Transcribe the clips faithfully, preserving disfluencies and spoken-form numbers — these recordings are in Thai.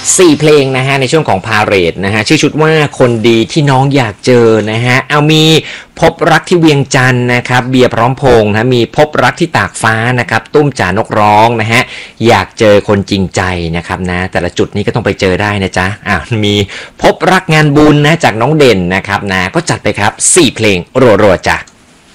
สี่เพลงนะฮะในช่วงของพาเหรดนะฮะชื่อชุดว่าคนดีที่น้องอยากเจอนะฮะเอามีพบรักที่เวียงจันทร์นะครับเบียร์พร้อมพงษ์นะมีพบรักที่ตากฟ้านะครับตุ้มจ่านกร้องนะฮะอยากเจอคนจริงใจนะครับนะแต่ละจุดนี้ก็ต้องไปเจอได้นะจ๊ะอ่ามีพบรักงานบุญนะจากน้องเด่นนะครับนะก็จัดไปครับสี่เพลงรัวๆจ้ะ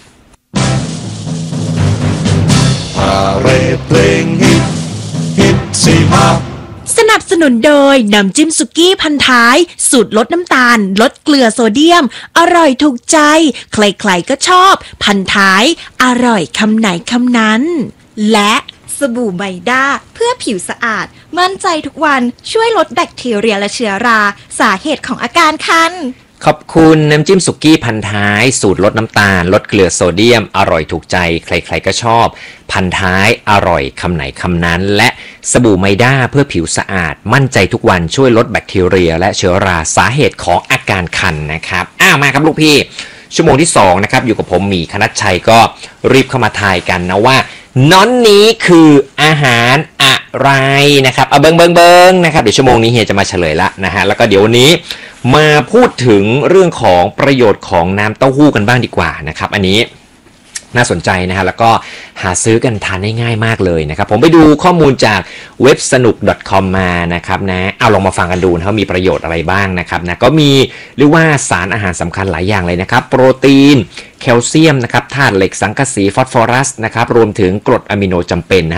พาเหรดเพลงฮิตฮิตสี่ภาคสนับสนุนโดยน้ำจิ้มสุกี้พันท้ายสูตรลดน้ำตาลลดเกลือโซเดียมอร่อยถูกใจใครๆก็ชอบพันท้ายอร่อยคำไหนคำนั้นและสบู่ไมด้าเพื่อผิวสะอาดมั่นใจทุกวันช่วยลดแบคทีเรียและเชื้อราสาเหตุของอาการคันขอบคุณน้ำจิ้มสุกี้พันท้ายสูตรลดน้ำตาลลดเกลือโซเดียมอร่อยถูกใจใครๆก็ชอบพันท้ายอร่อยคำไหนคำนั้นและสบู่ไมด้าเพื่อผิวสะอาดมั่นใจทุกวันช่วยลดแบคทีเรียและเชื้อราสาเหตุของอาการคันนะครับอ้าวมาครับลูกพี่ชั่วโมงที่สองนะครับอยู่กับผมหมีคณัชชัยก็รีบเข้ามาทายกันนะว่าน้อนนี้คืออาหารอะไรนะครับเอาเบิ้งเบิ้งเบิ้งนะครับเดี๋ยวชั่วโมงนี้เฮียจะมาเฉลยละนะฮะแล้วก็เดี๋ยววันนี้มาพูดถึงเรื่องของประโยชน์ของน้ำเต้าหู้กันบ้างดีกว่านะครับอันนี้น่าสนใจนะฮะแล้วก็หาซื้อกันทานได้ง่ายมากเลยนะครับผมไปดูข้อมูลจากเว็บสนุก .com มานะครับนะเอาลองมาฟังกันดูนะครับมีประโยชน์อะไรบ้างนะครับนะก็มีเรียกว่าสารอาหารสำคัญหลายอย่างเลยนะครับโปรตีนแคลเซียมนะครับธาตุเหล็กสังกะสีฟอสฟอรัสนะครับรวมถึงกรดอะมิโนจำเป็นนะ